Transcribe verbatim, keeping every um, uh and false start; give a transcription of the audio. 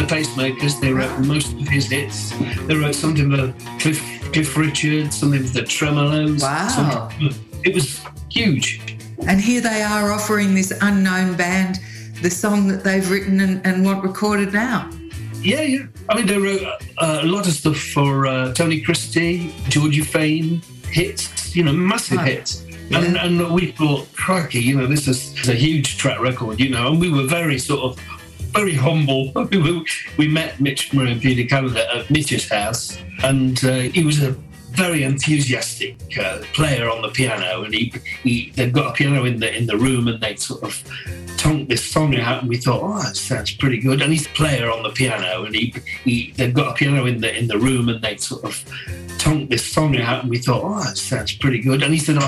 the Pacemakers. They wrote most of his hits. They wrote something for Cliff, Cliff Richard, something for the Tremolos. Wow. It was huge. And here they are offering this unknown band the song that they've written and, and want recorded now. Yeah, yeah. I mean, they wrote uh, a lot of stuff for uh, Tony Christie, Georgie Fame, hits, you know, massive Right. hits. Yeah. And, and we thought, crikey, you know, this is a huge track record, you know, and we were very sort of, very humble. we, we met Mitch Murray and Peter Canada at Mitch's house, and uh, he was a very enthusiastic uh, player on the piano, and he, he they've got a piano in the in the room, and they sort of tonked this song out, and we thought, oh, that sounds pretty good. And he's a player on the piano, and he, he they've got a piano in the in the room, and they sort of tonked this song out, and we thought, oh, that sounds pretty good. And he said,